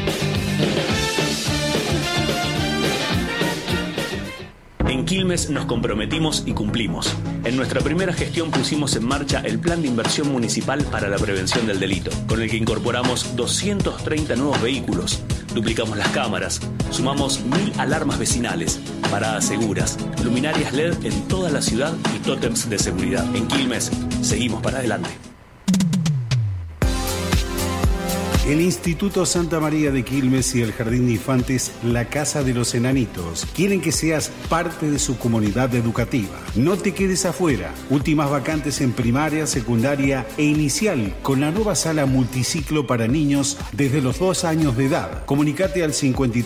En Quilmes nos comprometimos y cumplimos. En nuestra primera gestión pusimos en marcha el Plan de Inversión Municipal para la Prevención del Delito, con el que incorporamos 230 nuevos vehículos, duplicamos las cámaras, sumamos 1000 alarmas vecinales, paradas seguras, luminarias LED en toda la ciudad y tótems de seguridad. En Quilmes, seguimos para adelante. El Instituto Santa María de Quilmes y el Jardín de Infantes La Casa de los Enanitos quieren que seas parte de su comunidad educativa. No te quedes afuera. Últimas vacantes en primaria, secundaria e inicial con la nueva sala multiciclo para niños desde los 2 años de edad. Comunicate al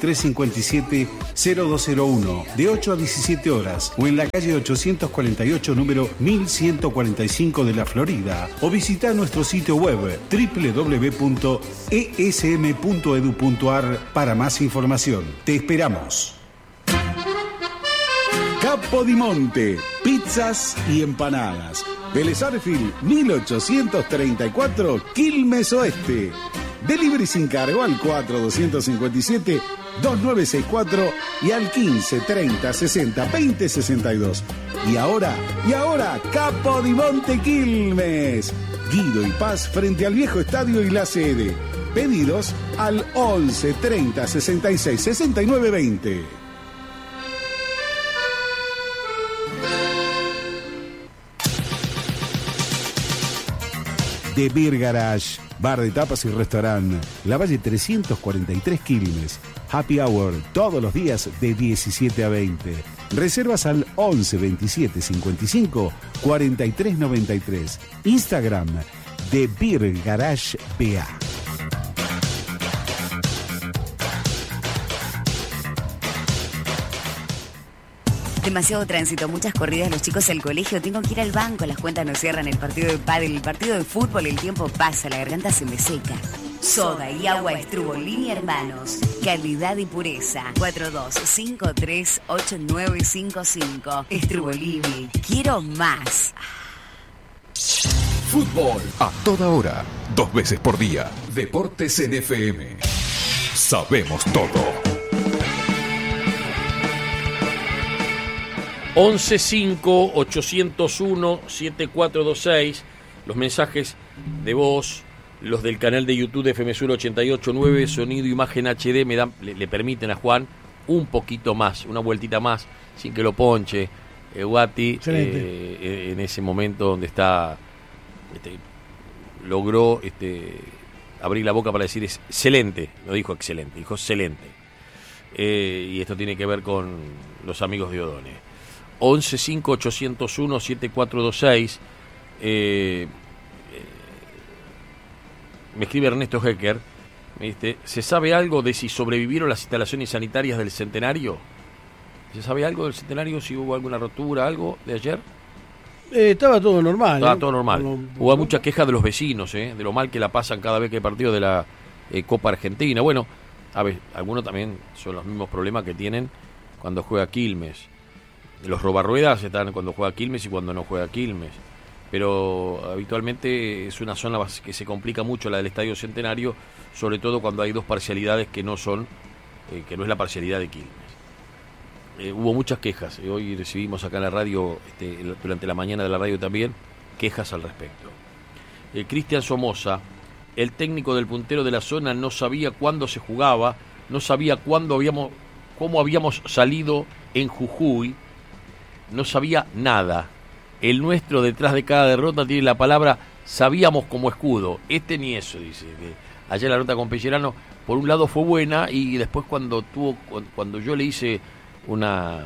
5357-0201 de 8 a 17 horas o en la calle 848 número 1145 de la Florida o visita nuestro sitio web www.esm.edu.ar para más información. Te esperamos. Capodimonte, pizzas y empanadas. Vélez Arfield, 1834, Quilmes Oeste. Delivery sin cargo al 4257-2964 y al 1530602062. Y ahora, Capodimonte Quilmes. Guido y Paz frente al viejo estadio y la sede. Pedidos al 11 30 66 69 20. The Beer Garage, bar de tapas y restaurante, La Valle 343 Quilmes. Happy Hour todos los días de 17 a 20. Reservas al 11 27 55 43 93. Instagram The Beer Garage BA. Demasiado tránsito, muchas corridas, los chicos al colegio, tengo que ir al banco, las cuentas no cierran, el partido de pádel, el partido de fútbol, el tiempo pasa, la garganta se me seca. Soda y agua Estrubolini Hermanos, calidad y pureza. 42538955. Estrubolini, quiero más. Fútbol a toda hora, 2 veces por día. Deportes en FM. Sabemos todo. 1158017426, los mensajes de voz, los del canal de YouTube de FM Sur 889, sonido, imagen HD, le permiten a Juan un poquito más, una vueltita más, sin que lo ponche. Guati, en ese momento donde está, logró abrir la boca para decir excelente, no dijo excelente, dijo excelente. Y esto tiene que ver con los amigos de Odone. 1158017426. Me escribe Ernesto Hecker, me dice, ¿se sabe algo de si sobrevivieron las instalaciones sanitarias del Centenario? ¿Se sabe algo del Centenario? ¿Si hubo alguna rotura, algo de ayer? Estaba todo normal. Estaba todo normal. Hubo mucha queja de los vecinos, de lo mal que la pasan cada vez que hay partido de la Copa Argentina. Bueno, a ver, algunos también son los mismos problemas que tienen cuando juega Quilmes. Los robarruedas están cuando juega Quilmes y cuando no juega Quilmes. Pero habitualmente es una zona que se complica mucho, la del Estadio Centenario, sobre todo cuando hay dos parcialidades que no son, que no es la parcialidad de Quilmes. Hubo muchas quejas. Hoy recibimos acá en la radio, durante la mañana de la radio también, quejas al respecto. Cristian Somoza, el técnico del puntero de la zona, no sabía cuándo se jugaba, no sabía cómo habíamos salido en Jujuy. No sabía nada. El nuestro detrás de cada derrota tiene la palabra sabíamos como escudo. Ni eso, dice. Que ayer la nota con Pellerano, por un lado fue buena y después cuando yo le hice una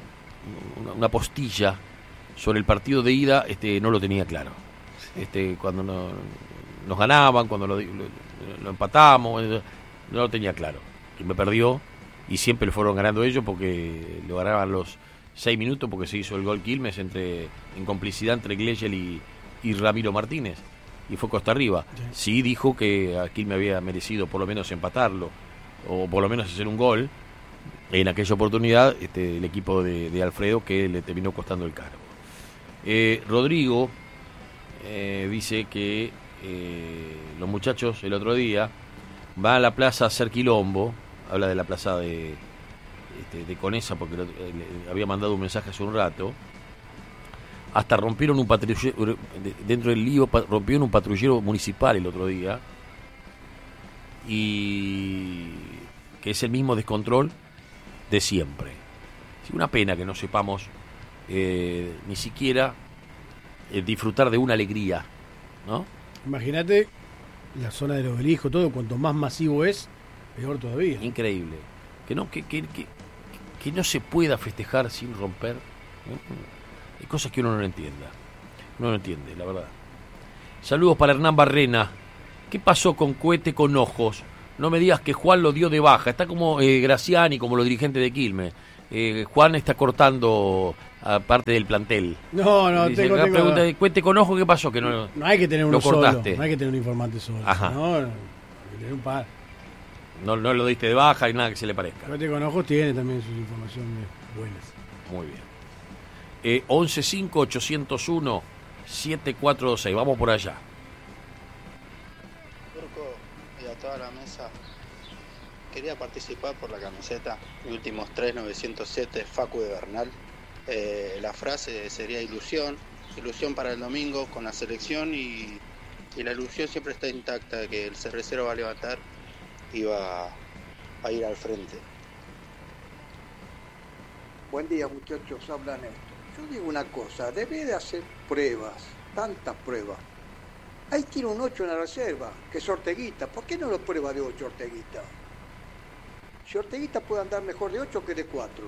postilla sobre el partido de ida, no lo tenía claro. Cuando nos ganaban, cuando lo empatamos, no lo tenía claro. Y me perdió y siempre lo fueron ganando ellos porque lo ganaban los 6 minutos porque se hizo el gol Quilmes en complicidad entre Gleyel y Ramiro Martínez y fue costa arriba. Sí dijo que a Quilmes había merecido por lo menos empatarlo o por lo menos hacer un gol en aquella oportunidad, el equipo de Alfredo, que le terminó costando el cargo. Rodrigo dice que los muchachos el otro día van a la plaza a hacer quilombo, habla de la plaza de Conesa, porque le había mandado un mensaje hace un rato, hasta rompieron un patrullero, dentro del lío, rompieron un patrullero municipal el otro día, y que es el mismo descontrol de siempre. Sí, una pena que no sepamos ni siquiera disfrutar de una alegría, ¿no? Imagínate la zona del Obelisco, todo, cuanto más masivo es, peor todavía. Increíble. Que no se pueda festejar sin romper. Hay cosas que uno no entienda. No lo entiende, la verdad. Saludos para Hernán Barrena. ¿Qué pasó con Cohete con Ojos? No me digas que Juan lo dio de baja. Está como Graciani, como los dirigentes de Quilmes. Juan está cortando a parte del plantel. No, Dice, tengo pregunta de Cohete con Ojos, ¿qué pasó? Que no hay que tener uno lo cortaste. solo. No hay que tener un informante solo. Ajá. No, hay que tener un par. No lo diste de baja y nada que se le parezca. Cohete con Ojos tiene también sus informaciones buenas. Muy bien. 115801-7426. Vamos por allá. Turco y a toda la mesa. Quería participar por la camiseta. Últimos 3907, Facu de Bernal. La frase sería ilusión para el domingo con la selección y la ilusión siempre está intacta de que el cervecero va a levantar y va a ir al frente. Buen día, muchachos, habla Néstor. Yo digo una cosa, debe de hacer pruebas, tantas pruebas. Ahí tiene un 8 en la reserva, que es Orteguita. ¿Por qué no lo prueba de 8 Orteguita? Si Orteguita puede andar mejor de 8 que de 4.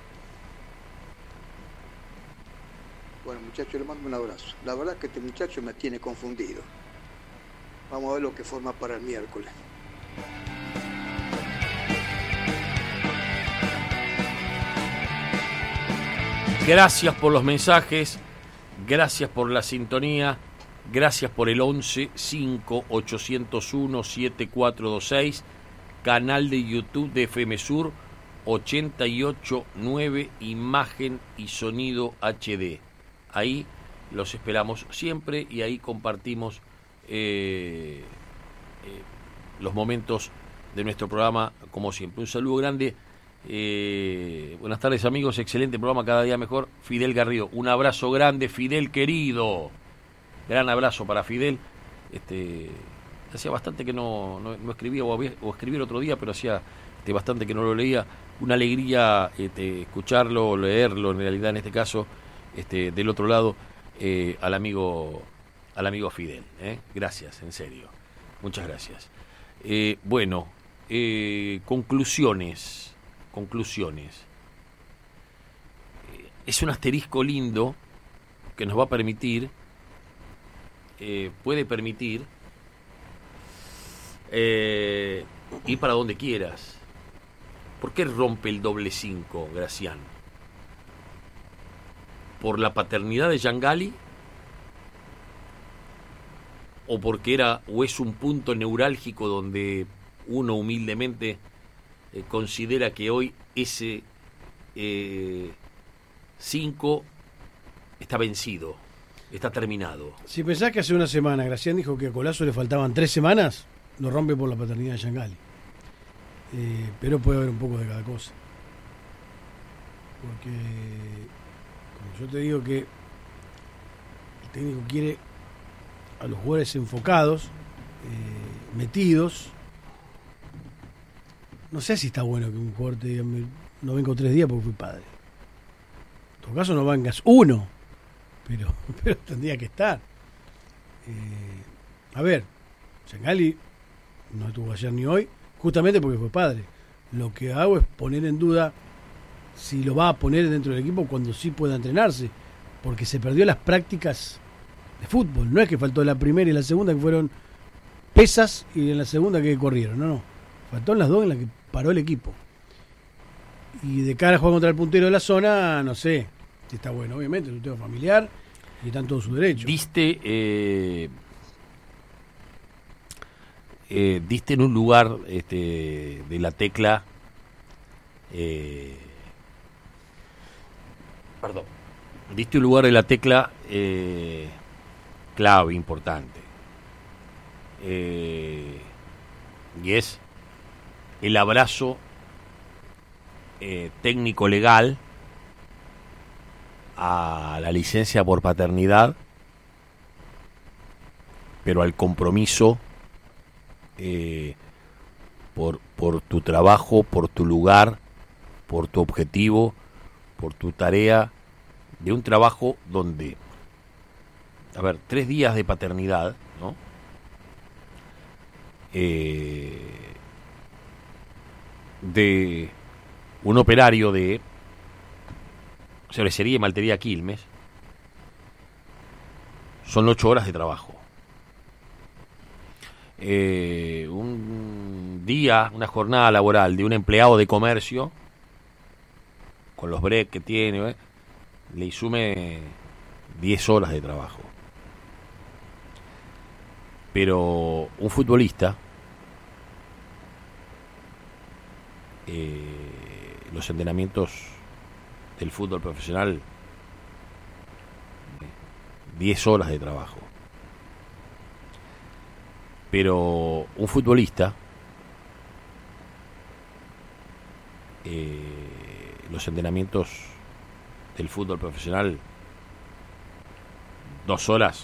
Bueno, muchachos, le mando un abrazo. La verdad es que este muchacho me tiene confundido. Vamos a ver lo que forma para el miércoles. Gracias por los mensajes, gracias por la sintonía, gracias por el 1158017426, canal de YouTube de FM Sur 889 Imagen y Sonido HD. Ahí los esperamos siempre y ahí compartimos los momentos de nuestro programa como siempre. Un saludo grande. Buenas tardes, amigos, excelente programa, cada día mejor. Fidel Garrido, un abrazo grande, Fidel querido, gran abrazo para Fidel. Hacía bastante que no escribía o escribí el otro día, pero hacía bastante que no lo leía. Una alegría escucharlo, leerlo, en realidad en este caso del otro lado, al amigo Fidel, gracias, en serio, muchas gracias. Conclusiones. Es un asterisco lindo que nos va a permitir, puede permitir ir para donde quieras. ¿Por qué rompe el doble 5, Gracián? ¿Por la paternidad de Yangali? ¿O porque es un punto neurálgico donde uno humildemente considera que hoy ese 5 está vencido, está terminado? Si pensás que hace una semana Gracián dijo que a Colazo le faltaban 3 semanas, lo rompe por la paternidad de Yangali. Pero puede haber un poco de cada cosa. Porque, como yo te digo, que el técnico quiere a los jugadores enfocados, metidos. No sé si está bueno que un jugador te diga, no vengo 3 días porque fui padre. En todo caso no vengas 1, pero tendría que estar. A ver, Yangali no estuvo ayer ni hoy, justamente porque fue padre. Lo que hago es poner en duda si lo va a poner dentro del equipo cuando sí pueda entrenarse, porque se perdió las prácticas de fútbol. No es que faltó la primera y la segunda, que fueron pesas, y en la segunda que corrieron, no. Faltó en las 2 en las que paró el equipo. Y de cara a jugar contra el puntero de la zona, no sé si está bueno. Obviamente es un tema familiar y está en todo su derecho. Diste en un lugar de la tecla diste un lugar de la tecla clave, importante, y es el abrazo técnico legal a la licencia por paternidad, pero al compromiso por tu trabajo, por tu lugar, por tu objetivo, por tu tarea, de un trabajo donde, 3 días de paternidad, ¿no? de un operario de cervecería y maltería Quilmes son 8 horas de trabajo. Un día, una jornada laboral de un empleado de comercio, con los breaks que tiene, le insume 10 horas de trabajo. Pero un futbolista, los entrenamientos del fútbol profesional, 10 horas de trabajo. Pero un futbolista, los entrenamientos del fútbol profesional, 2 horas,